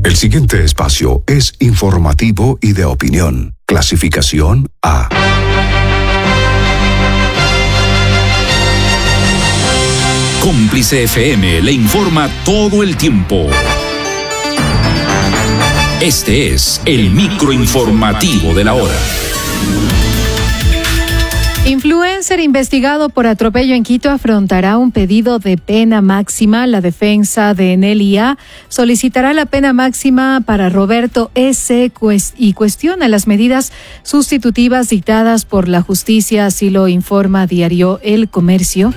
El siguiente espacio es informativo y de opinión. Clasificación A. Cómplice FM le informa todo el tiempo. Este es el microinformativo de la hora. Influencer investigado por atropello en Quito afrontará un pedido de pena máxima. La defensa de Nelly A. solicitará la pena máxima para Roberto S. y cuestiona las medidas sustitutivas dictadas por la justicia, así lo informa diario El Comercio.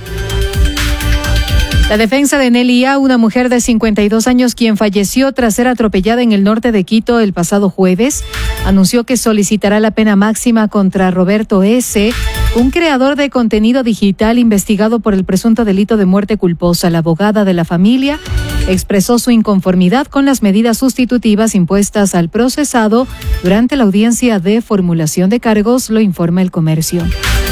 La defensa de Nelly A., una mujer de 52 años quien falleció tras ser atropellada en el norte de Quito el pasado jueves, anunció que solicitará la pena máxima contra Roberto S., un creador de contenido digital investigado por el presunto delito de muerte culposa. La abogada de la familia expresó su inconformidad con las medidas sustitutivas impuestas al procesado durante la audiencia de formulación de cargos, lo informa El Comercio.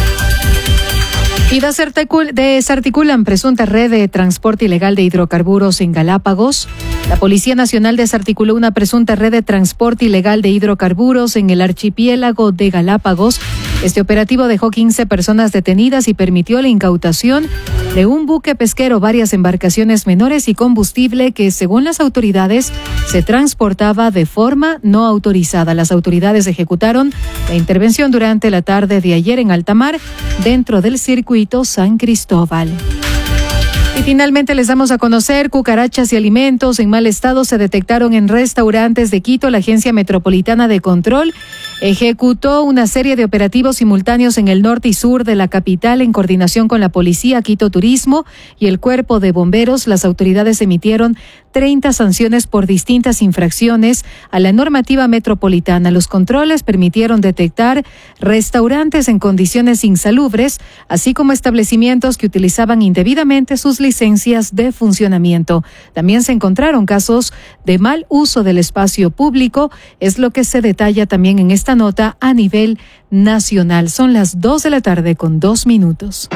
Y desarticulan presunta red de transporte ilegal de hidrocarburos en Galápagos. La Policía Nacional desarticuló una presunta red de transporte ilegal de hidrocarburos en el archipiélago de Galápagos. Este operativo dejó 15 personas detenidas y permitió la incautación de un buque pesquero, varias embarcaciones menores y combustible que, según las autoridades, se transportaba de forma no autorizada. Las autoridades ejecutaron la intervención durante la tarde de ayer en alta mar, dentro del circuito San Cristóbal. Y finalmente les damos a conocer: cucarachas y alimentos en mal estado se detectaron en restaurantes de Quito. La Agencia Metropolitana de Control ejecutó una serie de operativos simultáneos en el norte y sur de la capital en coordinación con la Policía, Quito Turismo y el Cuerpo de Bomberos. Las autoridades emitieron 30 sanciones por distintas infracciones a la normativa metropolitana. Los controles permitieron detectar restaurantes en condiciones insalubres, así como establecimientos que utilizaban indebidamente sus licencias de funcionamiento. También se encontraron casos de mal uso del espacio público, es lo que se detalla también en esta nota a nivel nacional. Son las 2:02 p.m.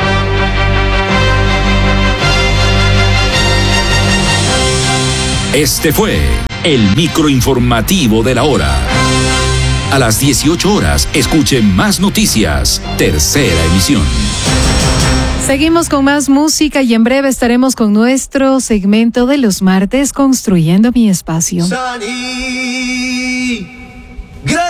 Este fue el microinformativo de la hora. A las 18 horas, escuche más noticias. Tercera emisión. Seguimos con más música y en breve estaremos con nuestro segmento de los martes, Construyendo mi Espacio.